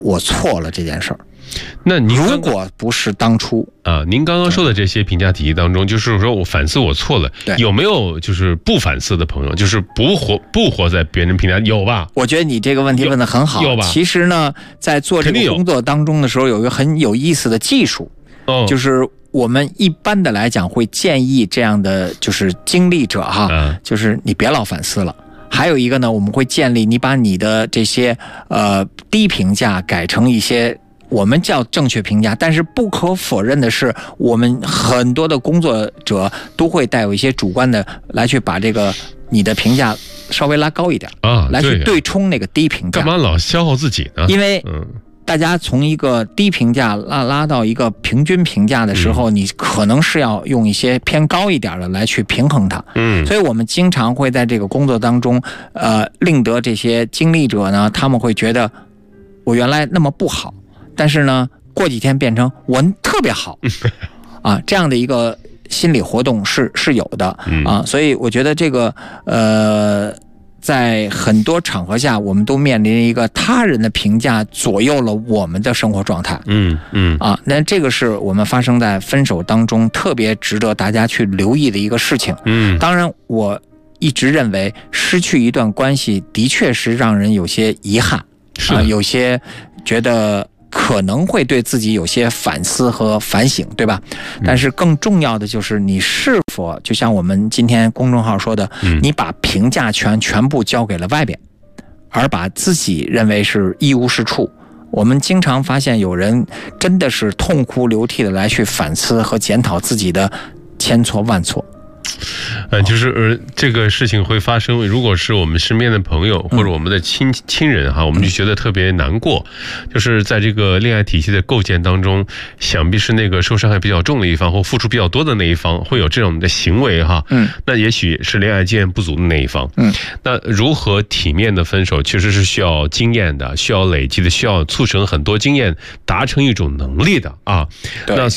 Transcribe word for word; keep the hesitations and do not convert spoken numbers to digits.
我错了这件事儿。 那您如果不是当初啊，您刚刚说的这些评价体系当中，就是说我反思我错了，有没有就是不反思的朋友，就是不活不活在别人评价？有吧？ 我觉得你这个问题问得很好。 有吧？ 其实呢，在做这个工作当中的时候，有一个很有意思的技术， 哦， 就是我们一般的来讲会建议这样的就是经历者哈，嗯、就是你别老反思了。还有一个呢，我们会建立你把你的这些呃低评价改成一些我们叫正确评价，但是不可否认的是，我们很多的工作者都会带有一些主观的来去把这个你的评价稍微拉高一点啊， 来去对冲那个低评价。 干嘛老消耗自己呢？ 因为大家从一个低评价拉拉到一个平均评价的时候，嗯、你可能是要用一些偏高一点的来去平衡它。嗯，所以我们经常会在这个工作当中，呃，令得这些经历者呢，他们会觉得我原来那么不好。但是呢，过几天变成我特别好，啊，这样的一个心理活动是是有的啊，所以我觉得这个呃，在很多场合下，我们都面临一个他人的评价左右了我们的生活状态，嗯嗯啊，那这个是我们发生在分手当中特别值得大家去留意的一个事情。嗯，当然我一直认为失去一段关系的确是让人有些遗憾，是啊，有些觉得。可能会对自己有些反思和反省，对吧？但是更重要的就是你是否就像我们今天公众号说的，嗯、你把评价权全部交给了外边，而把自己认为是一无是处。我们经常发现有人真的是痛哭流涕的来去反思和检讨自己的千错万错。 呃，就是呃，这个事情会发生。如果是我们身边的朋友或者我们的亲亲人哈，我们就觉得特别难过。就是在这个恋爱体系的构建当中，想必是那个受伤害比较重的一方或付出比较多的那一方会有这种的行为哈。嗯，那也许是恋爱经验不足的那一方。嗯，那如何体面的分手，其实是需要经验的，需要累积的，需要促成很多经验，达成一种能力的啊。那